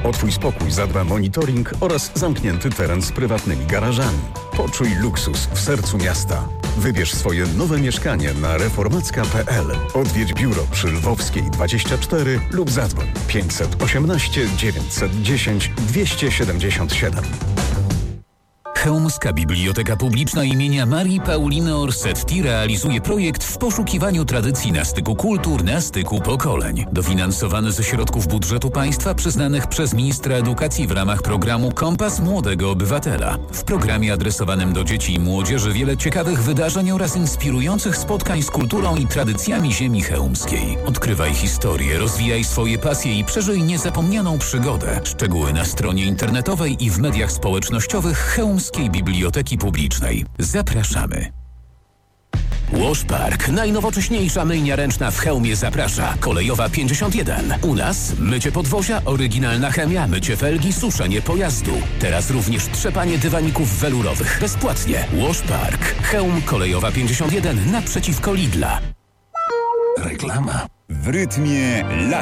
O Twój spokój zadba monitoring oraz zamknięty teren z prywatnymi garażami. Poczuj luksus w sercu miasta. Wybierz swoje nowe mieszkanie na reformacka.pl. Odwiedź biuro przy Lwowskiej 24 lub zadzwoń 518 910 277. Chełmska Biblioteka Publiczna imienia Marii Pauliny Orsetti realizuje projekt w poszukiwaniu tradycji na styku kultur, na styku pokoleń. Dofinansowany ze środków budżetu państwa przyznanych przez ministra edukacji w ramach programu Kompas Młodego Obywatela. W programie adresowanym do dzieci i młodzieży wiele ciekawych wydarzeń oraz inspirujących spotkań z kulturą i tradycjami ziemi chełmskiej. Odkrywaj historię, rozwijaj swoje pasje i przeżyj niezapomnianą przygodę. Szczegóły na stronie internetowej i w mediach społecznościowych Chełmskiej Biblioteki Publicznej. Zapraszamy. Wash Park, najnowocześniejsza myjnia ręczna w Chełmie zaprasza. Kolejowa 51. U nas mycie podwozia, oryginalna chemia, mycie felgi, suszenie pojazdu. Teraz również trzepanie dywaników welurowych. Bezpłatnie. Wash Park. Chełm, Kolejowa 51 naprzeciwko Lidla. Reklama. W rytmie